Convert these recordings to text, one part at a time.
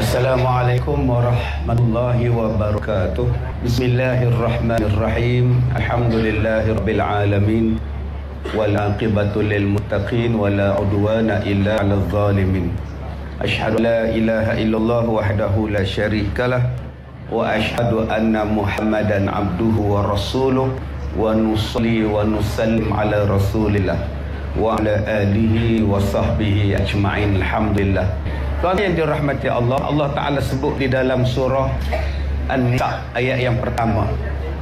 Assalamualaikum warahmatullahi wabarakatuh. Bismillahirrahmanirrahim. Alhamdulillahirabbil alamin. Wal aqibatu lil muttaqin wala udwana illa 'alal zalimin. Asyhadu la ilaha illallah wahdahu la syarikalah wa asyhadu anna Muhammadan abduhu wa rasuluh wa nusalli wa nusallim ala rasulillah wa ala alihi wa sahbihi ajma'in. Alhamdulillah. Tuan yang dirahmati Allah, Allah Ta'ala sebut di dalam surah An-Nisa ayat yang pertama.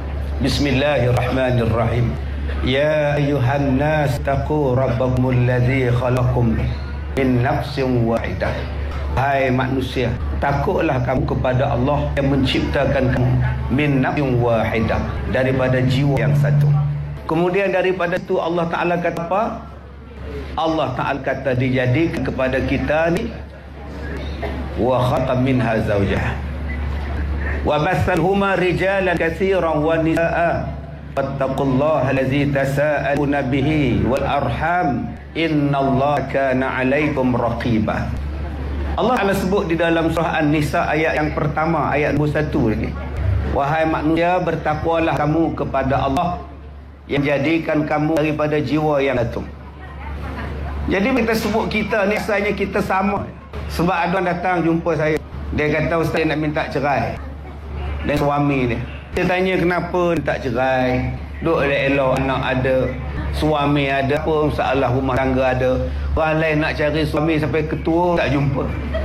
Bismillahirrahmanirrahim. Ya ayuhan nas taqu rabbakumul ladzi khalaqakum min nafsin wahidah. Hai manusia, takutlah kamu kepada Allah yang menciptakan kamu min nafsin wahidah, daripada jiwa yang satu. Kemudian daripada itu Allah Ta'ala kata apa? Allah Ta'ala kata dijadikan kepada kita ni wa khalaqa minha zawjaha wa bathalhuma rijalan katsiran wa nisaa wattaqullaha allazi tasaaluna bihi wal arham innallaha kana 'alaikum raqiba. Allah Taala sebut di dalam surah An-Nisa ayat yang pertama, ayat 21 lagi. Wahai manusia, bertakwalah kamu kepada Allah yang jadikan kamu daripada jiwa yang satu. Jadi kita sebut kita ni asalnya kita sama. Sebab ada orang datang jumpa saya, dia kata ustaz nak minta cerai dengan suami dia. Saya tanya kenapa dia tak cerai, duk elok-elok, anak ada, suami ada, apa masalah rumah tangga ada. Orang lain nak cari suami sampai ketua tak jumpa,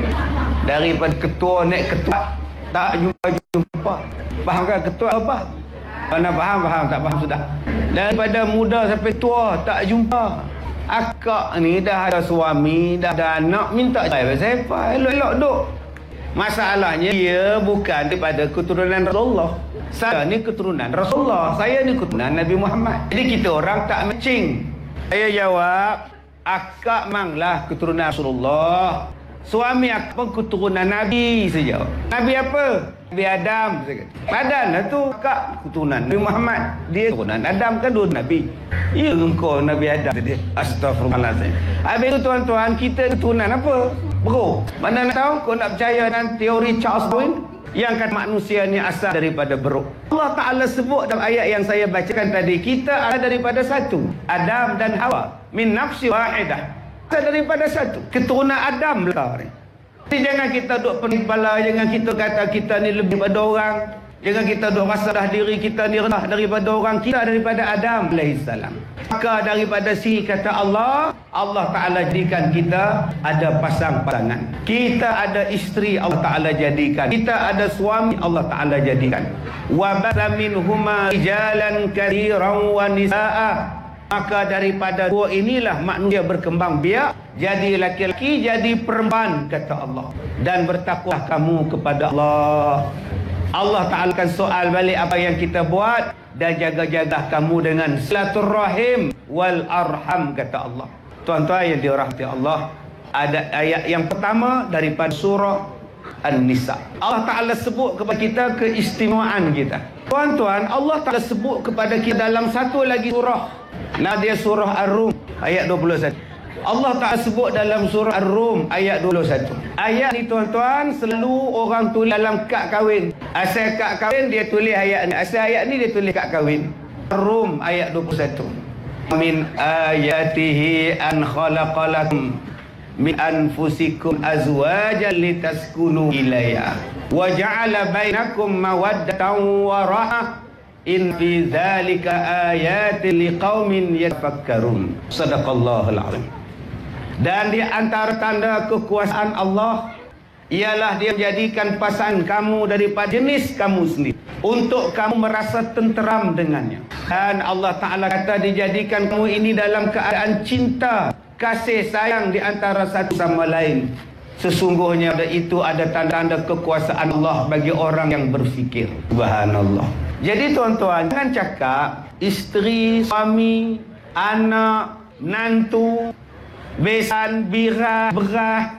daripada ketua naik ketua tak jumpa. Faham kan ketua apa? Mana faham tak faham sudah. Daripada muda sampai tua tak jumpa. Akak ni dah ada suami, dah ada anak, minta cerai pasal apa? Elok-elok duk. Masalahnya dia bukan daripada keturunan Rasulullah. Saya ni keturunan Rasulullah, saya ni keturunan Nabi Muhammad. Jadi kita orang tak matching. Saya jawab, akak manglah keturunan Rasulullah, suami akak pun keturunan Nabi saja. Nabi apa? Nabi Adam. Badan lah tu akak keturunan Nabi Muhammad, dia keturunan Adam, kan dua Nabi. Ya engkau Nabi Adam tadi. Astagfirullahaladzim. Habis tu tuan-tuan, kita keturunan apa? Bro, mana nak tahu kau nak percaya dengan teori Charles Darwin yang kata manusia ni asal daripada beruk. Allah Ta'ala sebut dalam ayat yang saya bacakan tadi, kita ada daripada satu, Adam dan Hawa, min nafsi wahidah, asal daripada satu, keturunan Adam lah ni. Jadi jangan kita duk pening kepala, jangan kita kata kita ni lebih daripada orang, jangan kita duk rasa dah diri kita ni rendah daripada orang. Kita daripada Adam alaihissalam. Maka daripada sini kata Allah, Allah Ta'ala jadikan kita ada pasang-pasangan. Kita ada isteri, Allah Ta'ala jadikan. Kita ada suami, Allah Ta'ala jadikan. Wa batha minhuma rijalan katsiran wa nisaa. Maka daripada dua inilah manusia berkembang biak, jadi laki-laki, jadi perempuan, kata Allah. Dan bertakwalah kamu kepada Allah. Allah Ta'ala akan soal balik apa yang kita buat, dan jaga-jaga kamu dengan silaturrahim wal arham, kata Allah. Tuan-tuan yang dirahmati Allah, ada ayat yang pertama daripada surah An-Nisa. Allah Ta'ala sebut kepada kita keistimewaan kita. Tuan-tuan, Allah Ta'ala sebut kepada kita dalam satu lagi surah. Nah, dia surah Ar-Rum ayat 21. Allah Ta'ala sebut dalam surah Ar-Rum ayat 21. Ayat ni tuan-tuan selalu orang tulis dalam kad kahwin. Asal kad kahwin dia tulis ayat ni, asal ayat ni dia tulis kad kahwin. Ar-Rum ayat 21. Min ayatihi an khalaqalakum min anfusikum azwajan litaskunu ilayha wa ja'ala bainakum mawaddatan wa rahmah in fi dzalika ayatin liqaumin yatafakkarun. Shadaqallahul azim. Dan di antara tanda kekuasaan Allah ialah dia menjadikan pasangan kamu daripada jenis kamu sendiri, untuk kamu merasa tenteram dengannya. Dan Allah Ta'ala kata dijadikan kamu ini dalam keadaan cinta, kasih sayang di antara satu sama lain. Sesungguhnya itu ada tanda-tanda kekuasaan Allah bagi orang yang berfikir. Subhanallah. Jadi tuan-tuan, jangan cakap isteri, suami, anak, nantu, besan, birah, berah,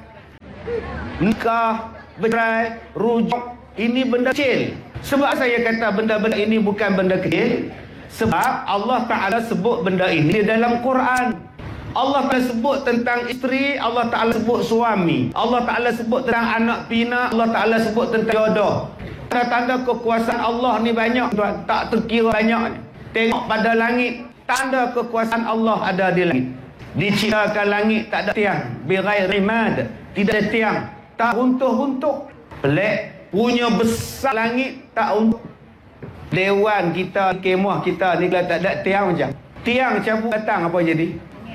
nikah, bercerai, rujuk, ini benda kecil. Sebab saya kata benda-benda ini bukan benda kecil, sebab Allah Ta'ala sebut benda ini dalam Quran. Allah Ta'ala sebut tentang isteri, Allah Ta'ala sebut suami, Allah Ta'ala sebut tentang anak pinak, Allah Ta'ala sebut tentang jodoh. Tanda-tanda kekuasaan Allah ni banyak tuan, tak terkira banyak. Tengok pada langit, tanda kekuasaan Allah ada di langit. Diciptakan langit tak ada tiang, bighairi mad, tidak ada tiang, tak runtuh-runtuh. Pelik, punya besar langit tak runtuh. Dewan kita, kemah kita ni kalau tak ada tiang macam tiang cabut datang apa jadi?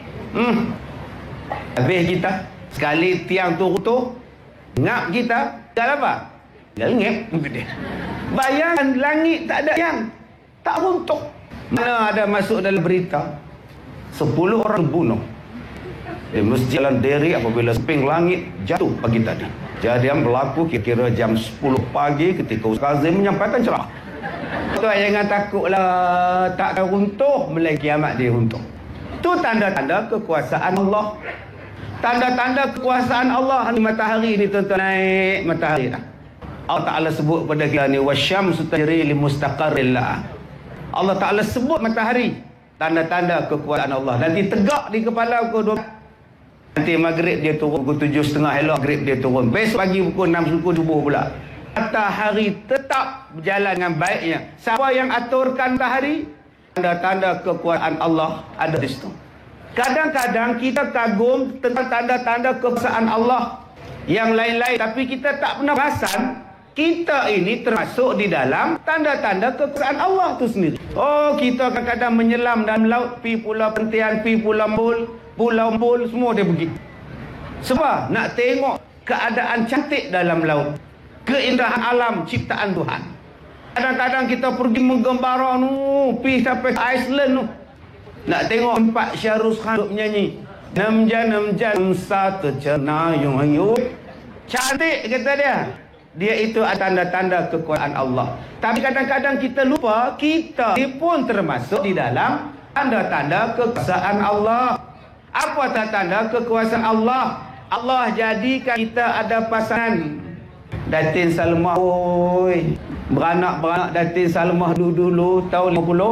Habis kita sekali tiang tu runtuh, ngap kita dah apa? Dah ngap dia. Bayangkan langit tak ada tiang, tak runtuh. Mana ada masuk dalam berita 10 orang bunuh di Masjid Al-Diri apabila seping langit jatuh pagi tadi. Kejadian berlaku kira-kira jam 10 pagi ketika Ustaz Kazim menyampaikan ceramah. Tuan jangan takutlah, tak akan runtuh, melainkan kiamat dia runtuh. Itu tanda-tanda kekuasaan Allah. Tanda-tanda kekuasaan Allah ni matahari ni tuan-tuan, naik matahari dah. Allah Ta'ala sebut pada kita ni wasyamsu tajri li mustaqarril laha. Allah Ta'ala sebut matahari, tanda-tanda kekuasaan Allah. Nanti tegak di kepala pukul 12. Nanti maghrib dia turun pukul 7.30 elok maghrib dia turun. Besok pagi pukul 6 subuh pula. Matahari tetap berjalan dengan baiknya. Siapa yang aturkan matahari? Tanda-tanda kekuasaan Allah ada di situ. Kadang-kadang kita kagum tentang tanda-tanda kekuasaan Allah yang lain-lain, tapi kita tak pernah perasan kita ini termasuk di dalam tanda-tanda kekuasaan Allah itu sendiri. Oh, kita kadang-kadang menyelam dalam laut, pi Pulau Pentian, pi Pulau Mbul, semua dia pergi. Sebab nak tengok keadaan cantik dalam laut, keindahan alam ciptaan Tuhan. Kadang-kadang kita pergi menggembara pi sampai Iceland nak tengok tempat Syahrus Khan duk menyanyi. Nam-jam satu cenayung ayu. Cantik kata dia. Dia itu tanda-tanda kekuasaan Allah. Tapi kadang-kadang kita lupa kita pun termasuk di dalam tanda-tanda kekuasaan Allah. Apa tanda kekuasaan Allah? Allah jadikan kita ada pasangan. Datin Salmah, oi, beranak Datin Salmah dulu tahun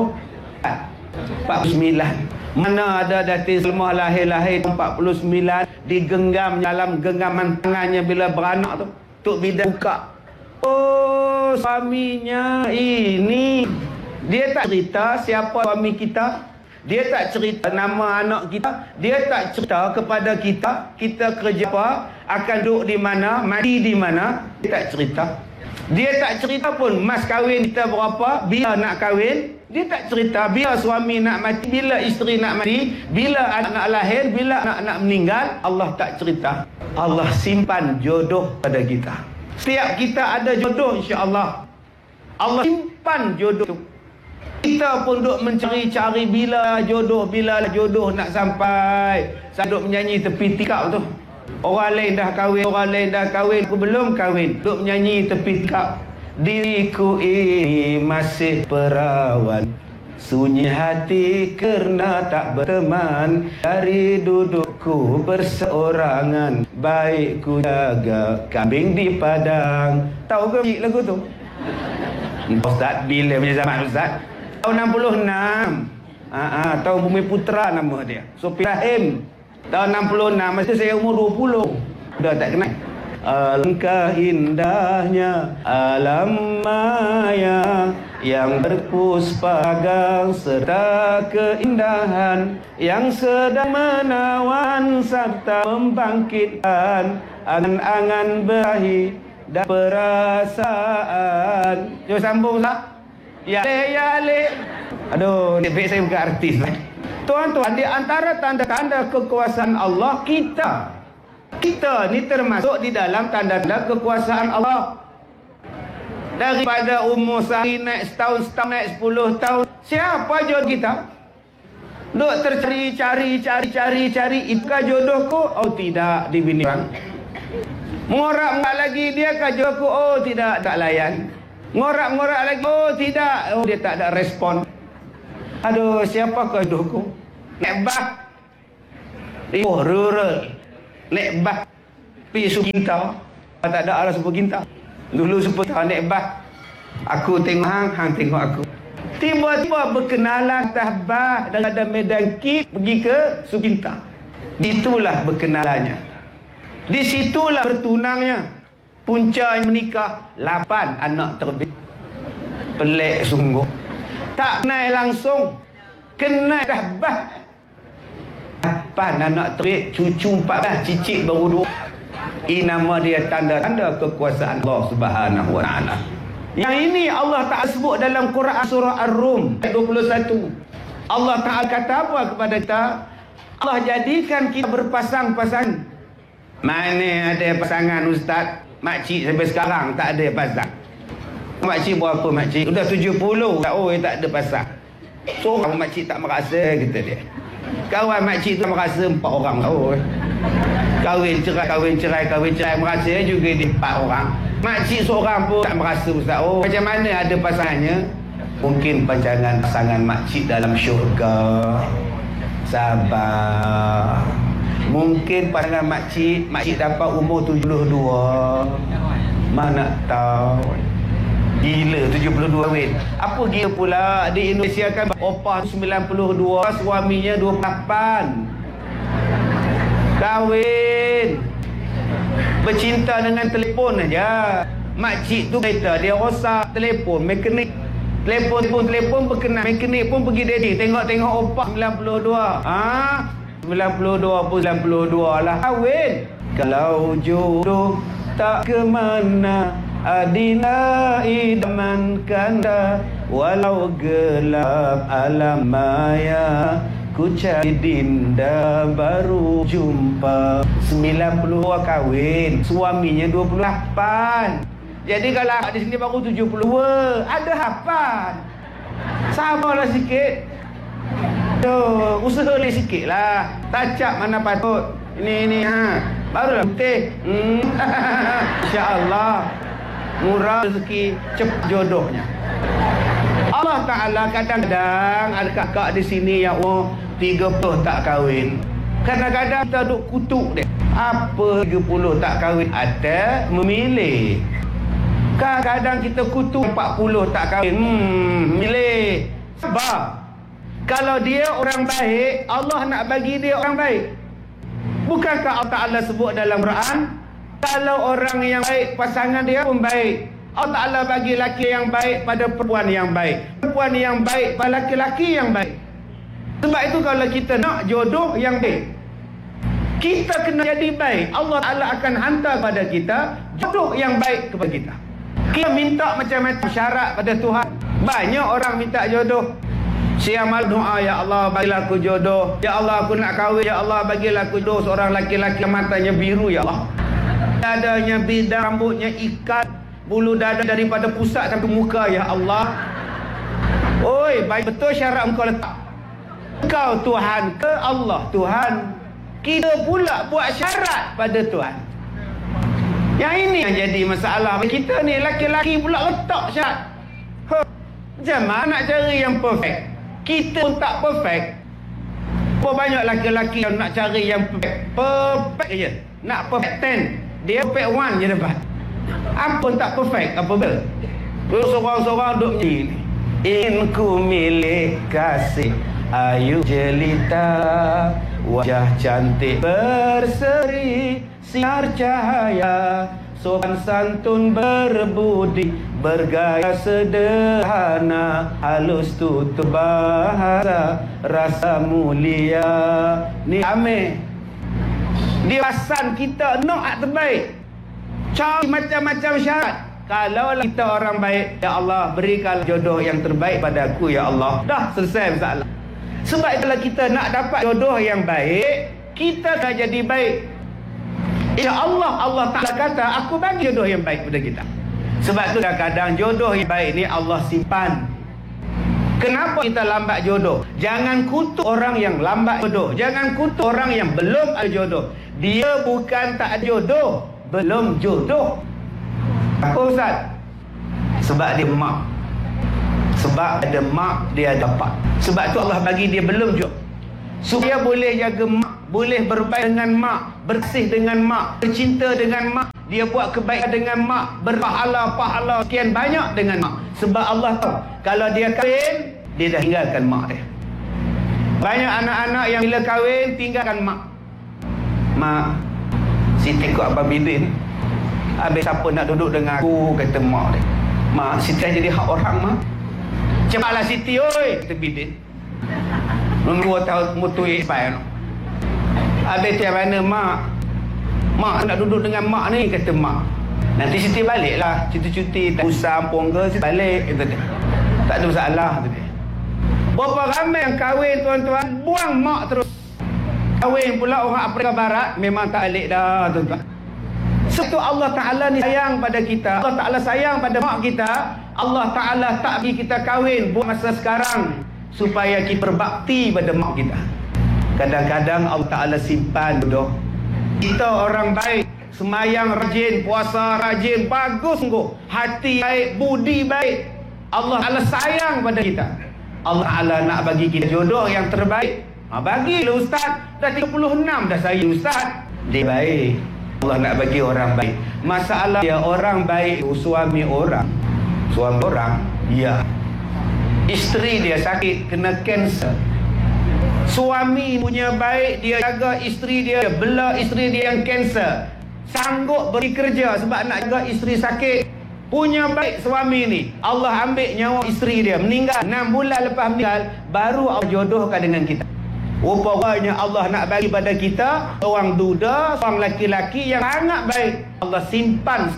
49. Mana ada Datin Salmah lahir 49 digenggam dalam genggaman tangannya bila beranak tu. Tok bidan buka. Oh, suaminya ini. Dia tak cerita siapa suami kita. Dia tak cerita nama anak kita. Dia tak cerita kepada kita kerja apa, akan duduk di mana, mati di mana. Dia tak cerita. Dia tak cerita pun mas kahwin kita berapa, bila nak kahwin. Dia tak cerita bila suami nak mati, bila isteri nak mati, bila anak nak lahir, bila anak nak meninggal. Allah tak cerita. Allah simpan jodoh pada kita. Setiap kita ada jodoh, insya-Allah. Allah simpan jodoh tu. Kita pun duk mencari-cari bila jodoh nak sampai. Saya duk menyanyi tepi tikap tu. Orang lain dah kahwin, aku belum kahwin. Duk menyanyi tepi tikap. Diriku ini masih perawan, sunyi hati kerana tak berteman. Dari dudukku berseorangan, baik ku jaga kambing di padang. Tahu ke lagu tu? Ustaz bila punya zaman Ustaz? Tahun 66. Tahun Bumi Putra nama dia. Sofi Rahim. Tahun 66, masa saya umur 20. Dah tak kenal. Alangkah indahnya alam maya yang berpuspagang serta keindahan yang sedang menawan serta membangkitkan angan-angan berahi dan perasaan. Jom sambung tak? Ya le. Aduh, ni baik saya bukan artis lah. Tuan-tuan, di antara tanda-tanda kekuasaan Allah, kita ni termasuk di dalam tanda-tanda kekuasaan Allah. Daripada umur sehari naik setahun, naik 10 tahun. Siapa jodoh kita? Duk cari. Itukah jodohku? Oh tidak, di bini orang. Mengorak lagi, dia kah jodohku? Oh tidak, tak layan. Ngorak lagi, oh tidak, oh dia tak ada respon. Aduh, siapakah jodohku? Naik bah. Oh, rural. Naik bah. Pergi Sukinta. Tak ada arah Sukinta. Dulu Sukinta naik bah. Aku tengok hang tengok aku. Tiba-tiba berkenalan atas bah dan ada medan kit pergi ke Sukinta. Itulah berkenalannya. Di situlah bertunangnya. Punca menikah 8 anak terbit. Pelik sungguh. Tak kenal langsung, kenal dah bah. 8 anak terbit, cucu 14, cicit baru 2. Ini nama dia tanda-tanda kekuasaan Allah Subhanahu wa taala. Yang ini Allah Ta'ala sebut dalam Quran surah Ar-Rum ayat 21. Allah Ta'ala kata apa kepada kita? Allah jadikan kita berpasang-pasang. Mana ada pasangan ustaz? Makcik sampai sekarang tak ada pasang. Makcik berapa makcik? Sudah 70. Oh, tak ada pasang. Seorang makcik tak merasa, kata dia. Kawan makcik tu merasa 4 orang. Oh, kahwin cerai merasa juga dia 4 orang. Makcik seorang pun tak merasa ustaz. Oh, macam mana ada pasangannya? Mungkin pasangan makcik dalam syurga. Sabar. Mungkin pasangan makcik dapat umur 72. Mana tahu. Gila 72 kahwin. Apa gila pula? Di Indonesia kan opah 92, suaminya 28. Kahwin. Bercinta dengan telefon aja. Makcik tu kereta dia rosak telefon, mekanik. Telefon berkenan, mekanik pun pergi daddy. Tengok opah 92. 92 pun 92 lah kahwin. Kalau jodoh tak ke mana, adina idaman kanda, walau gelap alam maya, ku cari dinda baru jumpa. 92 kahwin, suaminya 28. Jadi kalau di sini baru 72, ada harapan. Sabarlah sikit. Usaha ni sikit lah. Tacap mana patut. Ini barulah putih. InsyaAllah murah rezeki, cepat jodohnya. Allah Ta'ala kadang-kadang ada kakak di sini yang 30 tak kahwin. Kadang-kadang kita duk kutuk dia. Apa 30 tak kahwin? Ada memilih. Kadang-kadang kita kutuk 40 tak kahwin. Milih. Sebab kalau dia orang baik, Allah nak bagi dia orang baik. Bukankah Allah Ta'ala sebut dalam Quran, kalau orang yang baik, pasangan dia pun baik. Allah Ta'ala bagi laki yang baik pada perempuan yang baik, perempuan yang baik pada laki-laki yang baik. Sebab itu kalau kita nak jodoh yang baik, kita kena jadi baik. Allah Ta'ala akan hantar pada kita jodoh yang baik kepada kita. Kita minta macam-macam syarat pada Tuhan. Banyak orang minta jodoh. Siamal doa, ya Allah bagilah aku jodoh, ya Allah aku nak kahwin, ya Allah bagilah aku jodoh seorang laki-laki yang matanya biru, ya Allah, dadanya bidang, rambutnya ikat, bulu dada daripada pusat sampai muka, ya Allah. Oi, baik betul syarat engkau letak. Engkau Tuhan ke Allah Tuhan? Kita pula buat syarat pada Tuhan. Yang ini yang jadi masalah. Kita ni laki-laki pula letak syarat. Macam mana nak cari yang perfect? Kita pun tak perfect. Berapa banyak laki-laki yang nak cari yang perfect je. Nak perfect 10, dia perfect 1 je dapat. Apa tak perfect? Apa bel? Terus seorang-seorang duduk ni. In ku milik kasih, ayu jelita, wajah cantik berseri, sinar cahaya, sopan santun berbudi, bergaya sederhana, halus tutur bahasa, rasa mulia. Ni ame dia pasan kita nak terbaik, cari macam-macam syarat. Kalau kita orang baik, ya Allah berikan jodoh yang terbaik pada aku, ya Allah. Dah selesai masalah. Sebab kalau kita nak dapat jodoh yang baik, kita dah jadi baik. Ya Allah, Allah Ta'ala kata aku bagi jodoh yang baik pada kita. Sebab tu kadang-kadang jodoh yang baik ni Allah simpan. Kenapa kita lambat jodoh? Jangan kutuk orang yang lambat jodoh. Jangan kutuk orang yang belum ada jodoh. Dia bukan tak ada jodoh, belum jodoh. Apa Ustaz? Sebab dia mak. Sebab ada mak dia dapat. Sebab tu Allah bagi dia belum jodoh, supaya boleh jaga mak, boleh berbaik dengan mak, bersih dengan mak, bercinta dengan mak, dia buat kebaikan dengan mak, berpahala-pahala sekian banyak dengan mak. Sebab Allah tahu kalau dia kahwin, dia dah tinggalkan mak dia. Banyak anak-anak yang bila kahwin tinggalkan mak. Mak, Siti ikut Abang Bidin. Habis siapa nak duduk dengan aku, kata mak dia. Mak, Siti jadi hak orang, mak. Cepatlah Siti, oi, kata Bidin. Nunggu tahu mutui expired. Habis tiap mana, mak? Mak nak duduk dengan mak ni, kata mak. Nanti Siti baliklah, cuti-cuti, tak usah ampun ke, Siti balik, kata dia. Tak ada masalah, kata dia. Berapa ramai yang kahwin, tuan-tuan, buang mak terus. Kahwin pula orang Afrika Barat, memang tak balik dah, tuan-tuan. Sebab Allah Ta'ala ni sayang pada kita. Allah Ta'ala sayang pada mak kita. Allah Ta'ala tak bagi kita kahwin buat masa sekarang, supaya kita berbakti pada mak kita. Kadang-kadang Allah Ta'ala simpan jodoh. Kita orang baik, semayang rajin, puasa rajin, bagus sungguh, hati baik, budi baik, Allah Ta'ala sayang pada kita. Allah Ta'ala nak bagi kita jodoh yang terbaik. Bagilah ustaz, dah 36 dah saya ustaz. Dia baik, Allah nak bagi orang baik. Masalah dia orang baik, suami orang, ya, isteri dia sakit, kena kanser. Suami punya baik, dia jaga isteri dia, bela isteri dia yang kanser, sanggup bekerja sebab nak jaga isteri sakit. Punya baik suami ni, Allah ambil nyawa isteri dia, meninggal 6 bulan lepas meninggal, baru Allah jodohkan dengan kita. Rupanya Allah nak bagi pada kita orang duda, orang laki-laki yang sangat baik. Allah simpan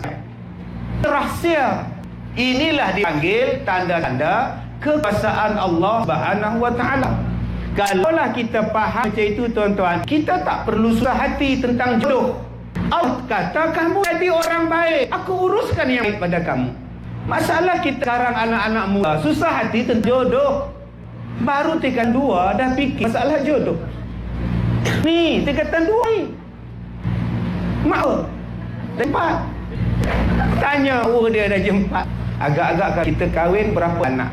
rahsia. Inilah dipanggil tanda-tanda kekuasaan Allah Subhanahu wa taala. Kalaulah kita faham macam itu, tuan-tuan, kita tak perlu susah hati tentang jodoh. Allah kata, kamu jadi orang baik, aku uruskan yang baik pada kamu. Masalah kita sekarang anak-anak muda susah hati tentang jodoh. Baru tingkatan 2 dah fikir masalah jodoh. Ni tingkatan 2 ni. Mak tempat tanya dia dah jempat. Agak-agak kita kahwin berapa anak?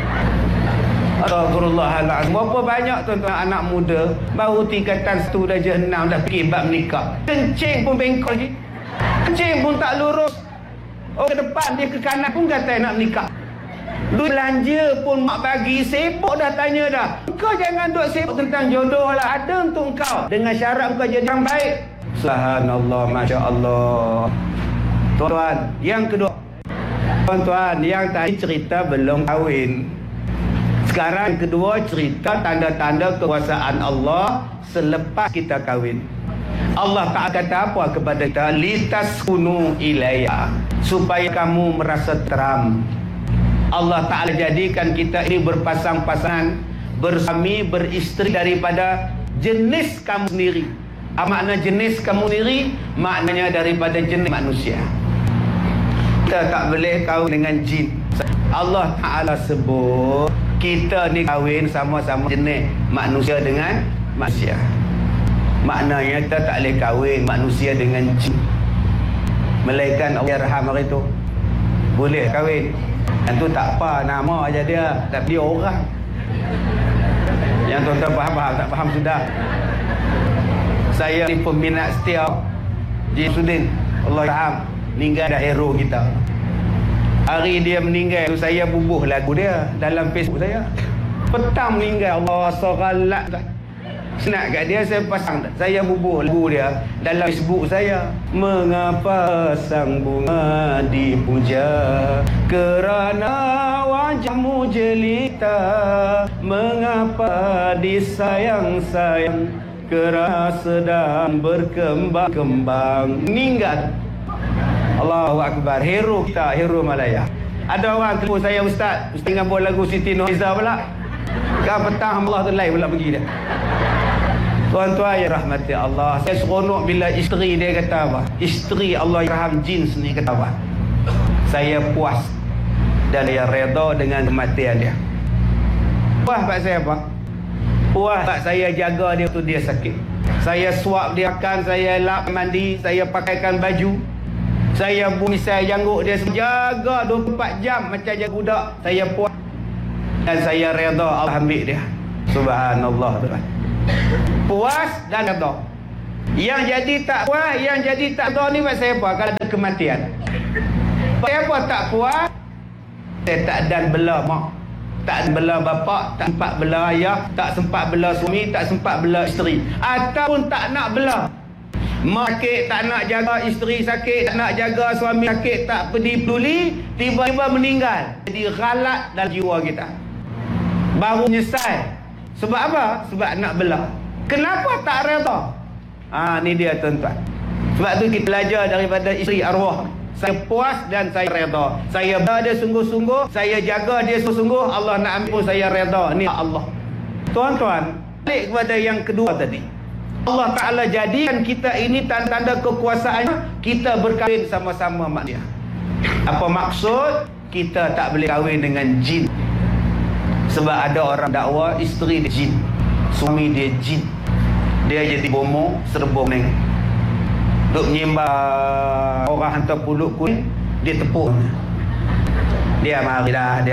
Astagfirullahaladzim. Berapa banyak tuan-tuan anak muda baru tingkatan 1 darjah 6 dah fikir bab menikah. Kencing pun bengkok lagi. Kencing pun tak lurus. Oh, ke depan dia ke kanan pun kata nak menikah. Duit belanja pun mak bagi, sibuk dah tanya dah. Kau jangan duk sibuk tentang jodoh lah, ada untuk kau, dengan syarat kau jadi yang baik. Subhanallah, Masya Allah. Tuan-tuan, yang kedua, tuan-tuan, yang tadi cerita belum kahwin. Sekarang yang kedua, cerita tanda-tanda kekuasaan Allah selepas kita kahwin. Allah tak kata apa kepada kita, litaskunu ilayya, supaya kamu merasa teram. Allah Ta'ala jadikan kita ini berpasang-pasangan, bersami, beristeri daripada jenis kamu sendiri. Makna jenis kamu sendiri, maknanya daripada jenis manusia. Kita tak boleh kahwin dengan jin. Allah Ta'ala sebut kita ni kahwin sama-sama jenis manusia dengan manusia. Maknanya kita tak boleh kahwin manusia dengan jin. Melainkan Allah Rahman hari itu boleh kahwin. Yang tu tak apa, nama aja dia, tapi dia orang. Yang tuan-tuan faham, tak faham sudah. Saya ni peminat setia Ji Sudin, Allah faham, meninggal dah hero kita. Hari dia meninggal, saya bubuh lagu dia dalam Facebook saya. Petang meninggal, Allah soralat. Senang kat dia, saya pasang, saya bubuh lagu dia dalam Facebook saya. Mengapa sang bunga dipuja, kerana wajahmu jelita. Mengapa disayang-sayang, kerana sedang berkembang-kembang. Meninggal. Allahu Akbar. Hero kita, hero Malaya. Ada orang telefon saya, Ustaz dengan buat lagu Siti Nurhaliza pula. Kan petang Allah tu lain pula pergi dia. Tuan-tuan yang rahmati Allah, saya seronok bila isteri dia kata apa? Isteri Allah Rahim Jins ni kata apa? Saya puas dan dia redha dengan kematian dia. Puas pak saya apa? Puas pak saya jaga dia tu dia sakit. Saya suap dia makan, saya lap mandi, saya pakaikan baju. Saya bumisai janggut dia, jaga 24 jam macam jaga budak. Saya puas dan saya redha Allah ambil dia. Subhanallah, tuan. Puas dan redha. Yang jadi tak puas, yang jadi tak redha ni pasal apa? Kalau ada kematian. Pasal apa tak puas? Saya tak dan bela mak, tak bela bapa, tak sempat bela ayah, tak sempat bela suami, tak sempat bela isteri, ataupun tak nak bela. Mak sakit tak nak jaga isteri sakit, tak nak jaga suami sakit, tak peduli, tiba-tiba meninggal. Jadi ghalat dalam jiwa kita. Baru menyesal. Sebab apa? Sebab nak belah. Kenapa tak reda? Ni dia tuan-tuan. Sebab tu kita belajar daripada isteri arwah. Saya puas dan saya reda. Saya berada sungguh-sungguh, saya jaga dia sungguh-sungguh, Allah nak ambil pun saya reda. Ni Allah. Tuan-tuan, balik kepada yang kedua tadi. Allah Ta'ala jadikan kita ini tanda-tanda kekuasaannya, kita berkahwin sama-sama manusia. Apa maksud? Kita tak boleh kahwin dengan jin. Sebab ada orang dakwa isteri dia jin, suami dia jin. Dia jadi bomo, serba neng. Duk menyembah orang hantar pulut kuning, dia tepuk. Dia mari dah.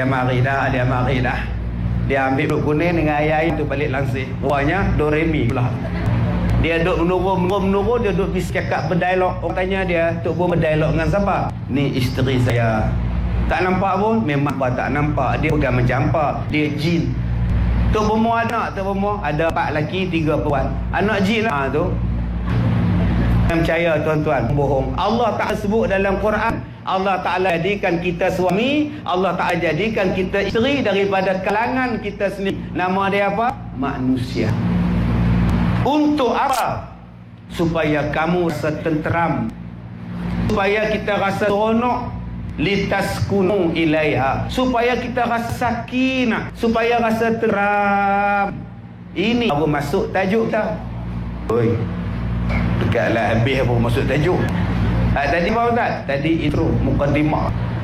Dia ambil pulut kuning dengan air tu balik langsir. Rupanya Doremi pula. Dia duk menurut, dia duk bis cakap berdialog. Orang tanya dia, Tok Bomo berdialog dengan siapa? Ni isteri saya. Tak nampak pun? Memang tak nampak. Dia bukan macam apa. Dia jin. Tok Bomo anak, Tok Bomo ada 4 lelaki, 3 perempuan. Anak jin lah tu. Yang percaya tuan-tuan, bohong. Allah Ta'ala sebut dalam Quran, Allah Ta'ala jadikan kita suami, Allah Ta'ala jadikan kita isteri daripada kalangan kita sendiri. Nama dia apa? Manusia. Untuk apa? Supaya kamu rasa tenteram, supaya kita rasa seronok, litaskunu ilaiha, supaya kita rasa sakinah, supaya rasa tenteram. Ini baru masuk tajuk dah. Oi, dekatlah habis baru masuk tajuk. Tadi apa Ustaz? Tadi intro, mukadimah.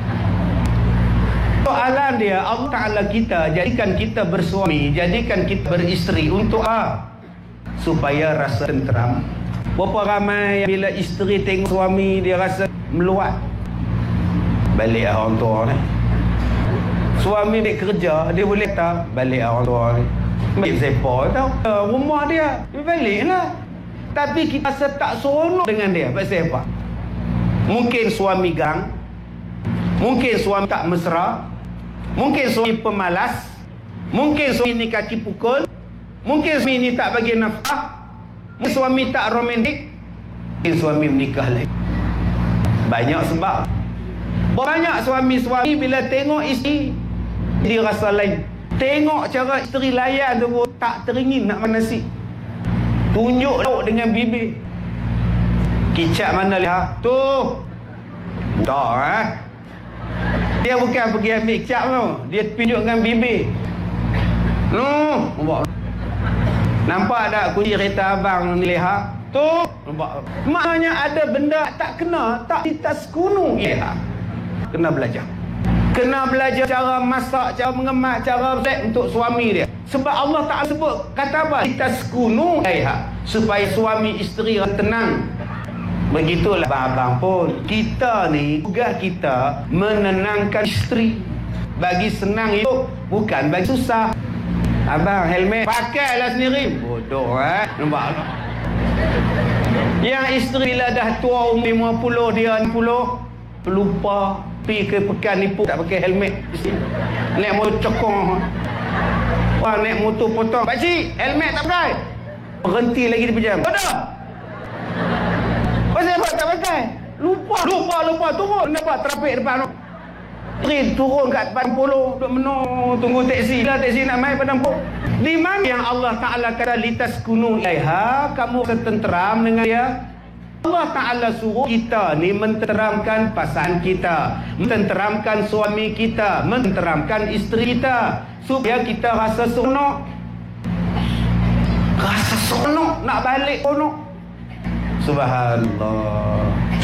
Soalan dia, Allah Ta'ala kita jadikan kita bersuami, jadikan kita beristeri untuk apa? Supaya rasa tenteram. Berapa ramai yang bila isteri tengok suami dia rasa meluat. Balik orang tua ni. Suami dia kerja, dia boleh tak balik orang tua ni. Ambil sepa tau. Rumah dia baliklah. Tapi kita rasa tak seronok dengan dia. Pasal apa? Mungkin suami gang, mungkin suami tak mesra, mungkin suami pemalas, mungkin suami ni kaki pukul, mungkin suami ni tak bagi nafkah, mungkin suami tak romantik, mungkin suami menikah lagi. Banyak sebab. Banyak suami-suami bila tengok isteri dia rasa lain. Tengok cara isteri layan tu tak teringin nak makan nasi. Tunjuk lauk dengan bibir. Kicap mana lihat? Tu. Tak Dia bukan pergi ambil kicap tu. Dia tunjuk dengan bibir. Nampak tak kunci kereta abang ni lihat? Tu. Nampak. Maknanya ada benda tak kena, tak ditaskunu lihat. Kena belajar. Kena belajar cara masak, cara mengemas, cara resep untuk suami dia. Sebab Allah Ta'ala sebut kata apa? Ditaskunu lihat. Supaya suami isteri tenang. Begitulah abang pun. Kita ni, tugas kita menenangkan isteri. Bagi senang hidup, bukan bagi susah. Abang, helmet pakailah sendiri. Bodoh nampak. Yang isteri bila dah tua umur 50, dia 60, lupa pergi ke pekan nipu tak pakai helmet. Naik motor cokong. Wah, naik motor potong. Pakcik, helmet tak pakai. Berhenti lagi di pejam. Bodoh. Pasal apa tak pakai? Lupa. Turun. Nampak trafik depan tu. Train turun kat depan polo. Duk menung. Tunggu teksi. Bila teksi nak main padang polo. Di mana yang Allah Ta'ala kata litaskunu ilaiha, kamu tenteram dengan dia? Allah Ta'ala suruh kita ni mententeramkan pasangan kita, mententeramkan suami kita, mententeramkan isteri kita, supaya kita rasa seronok. Rasa seronok nak balik seronok. Subhanallah.